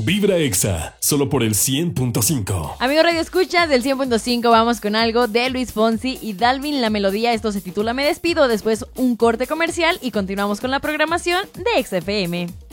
Vibra Exa, solo por el 100.5. Amigo Radio Escucha, del 100.5 vamos con algo de Luis Fonsi y Dalvin La Melodía. Esto se titula Me Despido, después un corte comercial y continuamos con la programación de XFM.